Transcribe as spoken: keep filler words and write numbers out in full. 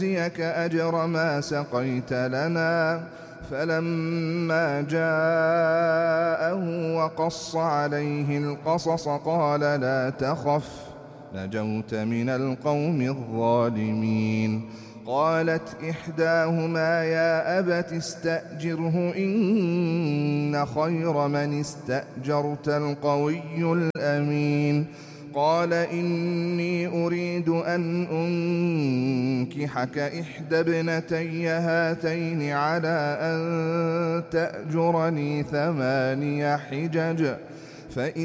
لنجزيك أجر ما سقيت لنا. فلما جاءه وقص عليه القصص قال لا تخف نجوت من القوم الظالمين. قالت إحداهما يا أبت استأجره إن خير من استأجرت القوي الأمين. قال إني أريد أن أنكحك إحدى ابنتي هاتين على أن تأجرني ثماني حجج فإن